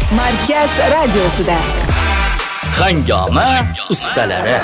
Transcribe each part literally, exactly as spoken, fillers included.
Markaz radiosida Hangoma ustalari.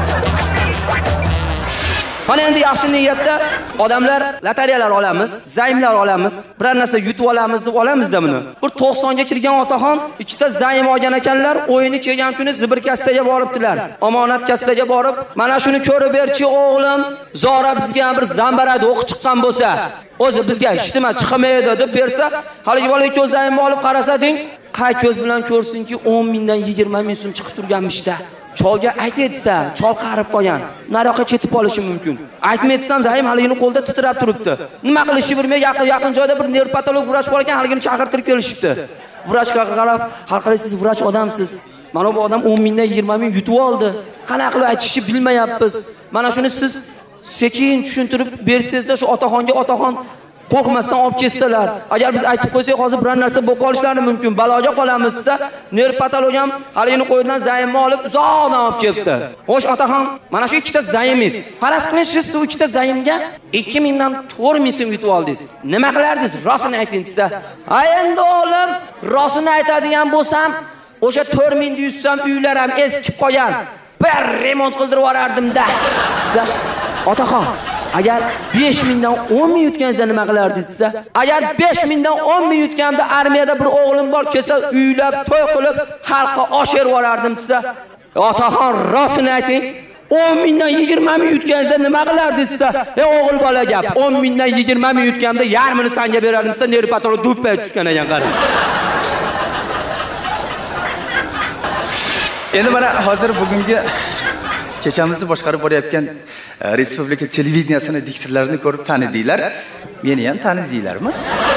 Mana endi yaxshi niyatda odamlar lotereyalar olamiz, zaymlar olamiz, bir narsa yutib olamiz deb olamizda buni. Bir to'qsonga kirgan otaxon ikkita zaym olgan ekanlar, o'yini kelgan kuni zibir kassaga boribdilar. Omonat kassaga borib, mana shuni ko'rib berchi o'g'lim, Zora bizga bir zambarada o'qib chiqqan bo'lsa, o'zi bizga hech nima chiqmaydi deb bersa, haligi bola ikki zaymni olib qarasa-ding, qay ko'z bilan ko'rsinki o'n mingdan yigirma ming so'm chiqib turganmishda. Cholga aytsa, chol qarib qolgan. Nariyoqqa ketib qolishi mumkin. Aytmaytsam, zaym haligini qo'lda titrab turibdi. Nima qilishi bilmay yaqin yaqin joyda bir nevropatolog vrach bor ekan, haligini chaqirtirib kelishibdi. Vrachga qarab, "Har qalay siz vrach odamsiz. Mana bu odam o'n mingdan yigirma ming yutib oldi. Qanaqa qilib aytishni bilmayapmiz. Mana shuni siz sekin tushuntirib bersangiz-da shu otaxonga otaxon qo'rqmasdan olib ketsalar. Agar biz aytib qo'ysak, hozir bir narsa bo'lib qolishlari mumkin. Baloga qolamiz desa, nevropatolog ham haligini qo'ydan zaymni olib uzoqdan olib kelibdi. Xo'sh, otaxon, mana shu ikkita zaymingiz. Faraz qiling, siz shu ikkita zaymga ikki mingdan to'rt ming so'm yutib oldingiz. Nima qilardingiz? Rostini ayting desa. Ha endi o'g'lim, rostini aytadigan bo'lsam, o'sha to'rt ming yutsam uylar ham eskib qolgan. Bir remont qildirib yuborardim-da. Otaxon, agar besh mingdan o'n ming yutganingizda nima qilardingiz desa, agar besh mingdan o'n ming yutganimda armiyada bir o'g'lim bor, kelsa uylab, to'y qilib, xalqqa osh berib yuborardim desa, otaxon rostini ayting, o'n mingdan yigirma ming yutganingizda nima qilardingiz desa, ey o'g'il bola gap, o'n mingdan yigirma ming yutganimda yarmini senga berardim desa, nevropatolog do'ppay tushgan ekan qarang. Endi mana hozir bugungi kechamizni boshqarib borayotgan Respublika televideniyasining diktorlarini ko'rib tanidinglar. Meni ham tanidinglarmi?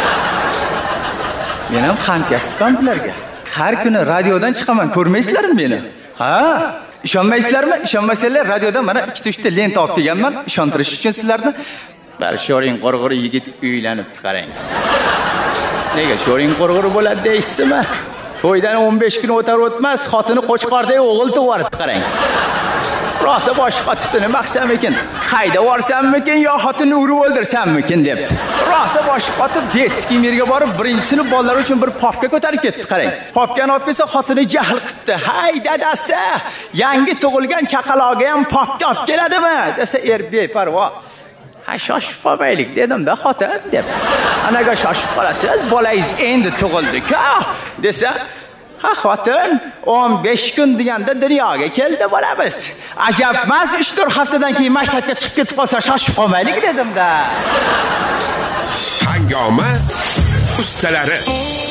Men ham hamkasbman bularga. Har kuni radiodan chiqaman, ko'rmaysizlarmi meni? Ha? Ishonmaysizlarmi? Ishonmasanglar radiodan mana ikkita uchta lenta olib kelganman, ishontirish uchun sizlarni. Bir sho'ring qo'rg'ur yigit uylanibdi, qarang. Nega sho'ring qo'rg'ur bo'ladi deysizmi? To'ydan o'n besh kun o'tar o'tmas, xotini qo'chqordek o'g'il tug'arib, qarang. Rosa boshqa tutini maqsamikin, hayda borsammikin yo xotinni urib o'ldirsammikin debdi. Rosa boshqa tutib detskiy yerga borib, birinchi sinf bolalar uchun bir popka ko'tarib ketdi, qarang. Popkani olib kelsa, xotini jahl qildi. "Hay dadasi, yangi tug'ilgan chaqaloqga ham popka olib keladimi?" desa, er beparvo. "Ha, shoshib qolmaylik dedim-da, xotin" deb. "Anaga shoshib qolasiz, bolangiz endi tug'ildi-ku" desa, "Ha, xotin o'n besh kun deganda dunyoga keldi bo'lamiz. Ajab emas, uch to'rt haftadan keyin maktabga chiqib ketib qolsa shoshib qolmaylik dedim-da." Hangoma ustalari.